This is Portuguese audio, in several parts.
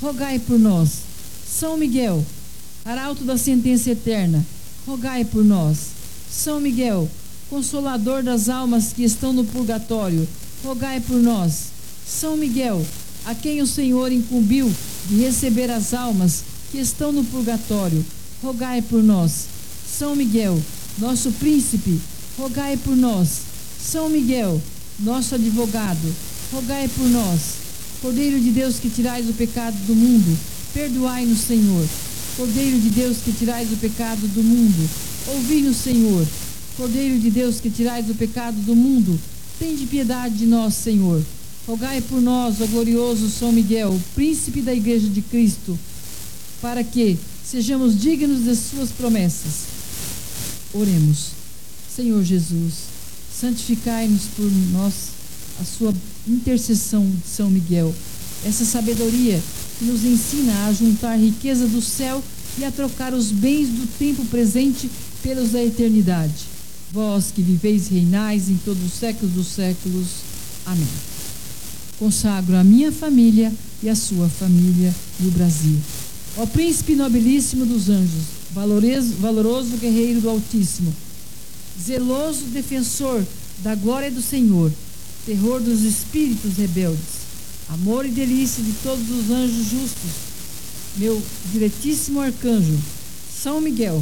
rogai por nós. São Miguel, arauto da sentença eterna, rogai por nós. São Miguel, consolador das almas que estão no purgatório, rogai por nós. São Miguel, a quem o Senhor incumbiu de receber as almas que estão no purgatório, rogai por nós. São Miguel, nosso príncipe, rogai por nós. São Miguel, nosso advogado, rogai por nós. Cordeiro de Deus, que tirais o pecado do mundo, perdoai-nos, Senhor. Cordeiro de Deus, que tirais o pecado do mundo, ouvi-nos, Senhor. Cordeiro de Deus, que tirais o pecado do mundo, tende piedade de nós, Senhor. Rogai por nós, ó glorioso São Miguel, príncipe da Igreja de Cristo, para que sejamos dignos das suas promessas. Oremos. Senhor Jesus, santificai-nos por nós a sua intercessão de São Miguel, essa sabedoria que nos ensina a juntar a riqueza do céu e a trocar os bens do tempo presente pelos da eternidade. Vós que viveis e reinais em todos os séculos dos séculos. Amém. Consagro a minha família e a sua família e o Brasil. Ó príncipe nobilíssimo dos anjos, valoroso guerreiro do Altíssimo, zeloso defensor da glória do Senhor, terror dos espíritos rebeldes, amor e delícia de todos os anjos justos, meu diletíssimo arcanjo, São Miguel,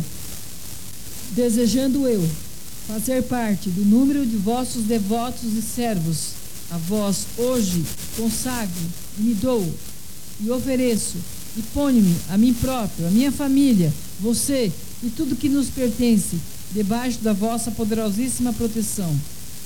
desejando eu fazer parte do número de vossos devotos e servos, a vós hoje consagro e me dou e ofereço e ponho-me a mim próprio, a minha família, você e tudo que nos pertence, debaixo da vossa poderosíssima proteção.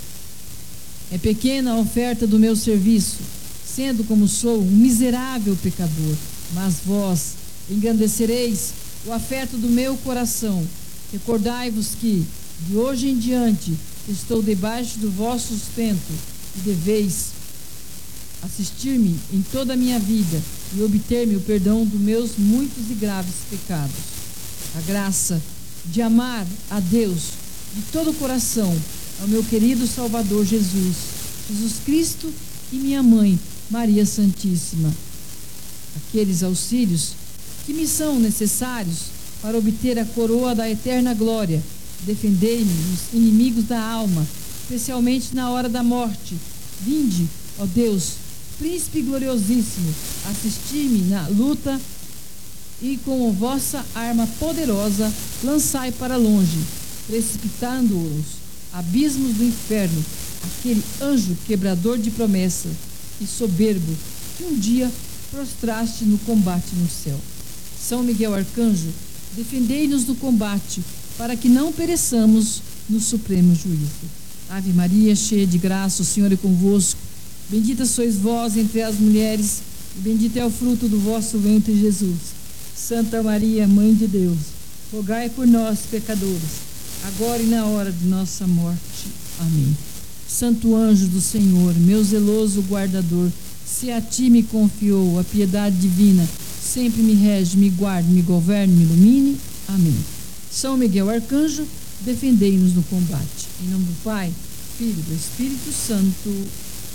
É pequena a oferta do meu serviço, sendo como sou um miserável pecador, mas vós engrandecereis o afeto do meu coração. Recordai-vos que, de hoje em diante, estou debaixo do vosso sustento e deveis assistir-me em toda a minha vida e obter-me o perdão dos meus muitos e graves pecados. A graça de amar a Deus de todo o coração, ao meu querido Salvador Jesus Cristo e minha mãe, Maria Santíssima. Aqueles auxílios que me são necessários para obter a coroa da eterna glória, defendei-me dos inimigos da alma, especialmente na hora da morte. Vinde, ó Deus, príncipe gloriosíssimo, assisti-me na luta e com a vossa arma poderosa lançai para longe, precipitando-os abismos do inferno, aquele anjo quebrador de promessa e soberbo que um dia prostraste no combate no céu. São Miguel Arcanjo, defendei-nos no combate, para que não pereçamos no supremo juízo. Ave Maria, cheia de graça, o Senhor é convosco. Bendita sois vós entre as mulheres, e bendito é o fruto do vosso ventre, Jesus. Santa Maria, Mãe de Deus, rogai por nós, pecadores, agora e na hora de nossa morte. Amém. Santo anjo do Senhor, meu zeloso guardador, se a ti me confiou a piedade divina, sempre me rege, me guarde, me governe, me ilumine. Amém. São Miguel Arcanjo, defendei-nos no combate. Em nome do Pai, Filho e do Espírito Santo.